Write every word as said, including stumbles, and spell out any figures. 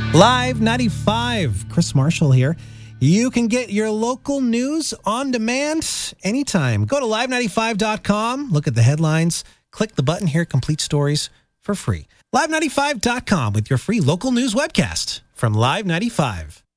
Live ninety-five, Chris Marshall here. You can get your local news on demand anytime. Go to live ninety-five dot com, look at the headlines, click the button here, complete stories for free. live ninety-five dot com with your free local news webcast from Live ninety-five.